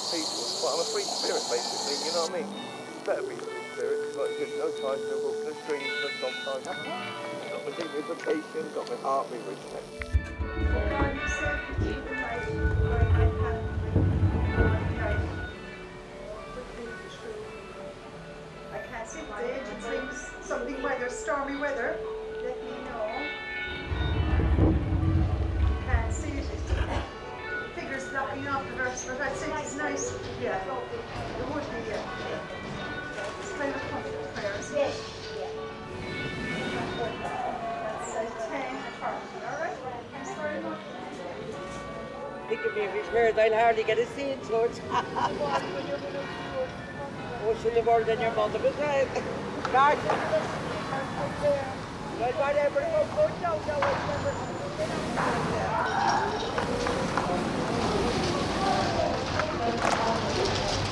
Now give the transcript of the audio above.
peaceful. But I'm a free spirit, basically, you know what I mean? You better be a free spirit, because like, there's no time to walk the streams, no dog time. Got my dignification, got my heart, my respect. God, you said to keep the light where I have light. Would be true. I can't see the day, it brings something weather, stormy weather. Let me know. Can't see it. Figures blocking off the verse, but I'd say it's nice. Yeah. It would be, yeah. It's kind of comfort prayer, isn't it? That's like 10 and 40. Alright? Thanks very much. Think of every prayer, I'll hardly get a seat, so it's oh, she'll have more than your mother beside. God, well, whatever, go, no, I remember.